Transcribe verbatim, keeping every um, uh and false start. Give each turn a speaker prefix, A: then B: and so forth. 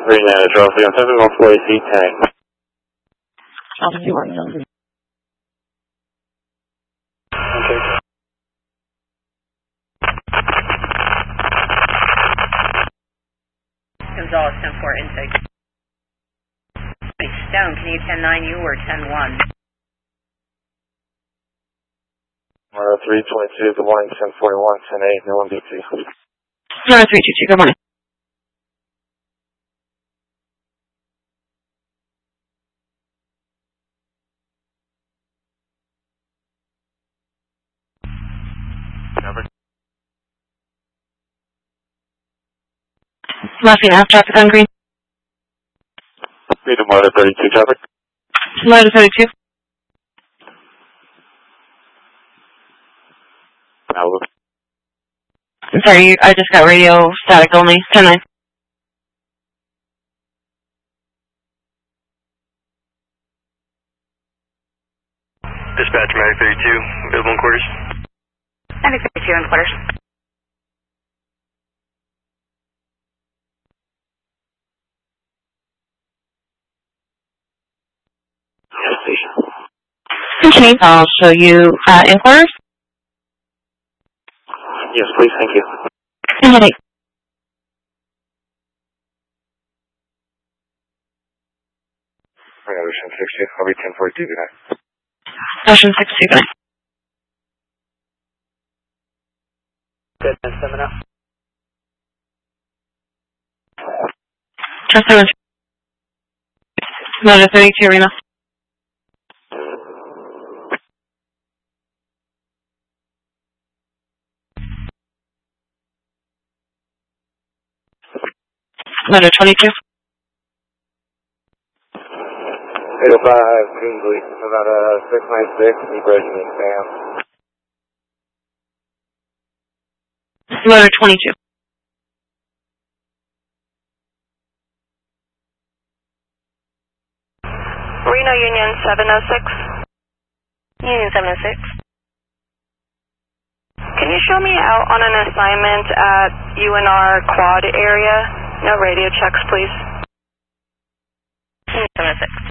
A: Green Manager, Alpha One seven one four C tag.
B: Alpha One seven.
A: Okay.
C: Gonzalez, ten four intake. Stone, can you ten nine U or ten one?
A: Uh, three twenty-two, good morning, ten forty-one, ten eight, no one B T.
B: No, three two two, good morning.
A: Covered.
B: Last half traffic on green.
A: Freedom Motor thirty-two, covered.
B: Motor thirty-two.
A: Malibu.
B: I'm sorry, you, I just got radio static only. ten nine.
D: Dispatch, Medic thirty-two, available in quarters.
C: Medic thirty-two in quarters.
A: Yes, please.
B: Okay, I'll show you uh, in quarters.
A: Yes, please, thank you.
B: And headache.
A: Ocean six two, I'll be ten forty-two, good night.
B: Ocean six two, good night.
C: Good, that's seven up.
B: Trust seven. Motor thirty-two, Reno. Motor twenty-two.
A: eight oh five, Kingsley, about uh, six nine six, keep regimen, Sam.
B: Motor twenty-two.
E: Reno Union seven oh six.
C: Union seven oh six.
E: Can you show me out on an assignment at U N R quad area? No radio checks, please.
C: Union seven oh six.